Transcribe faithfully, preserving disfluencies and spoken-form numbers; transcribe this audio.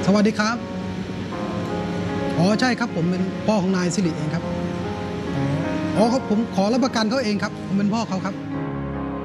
สวัสดีครับอ๋อใช่ครับผมเป็นพ่อของนายสิริเองครับอ๋อเขาผมขอรับประกันเขาเองครับผมเป็นพ่อเขาครับ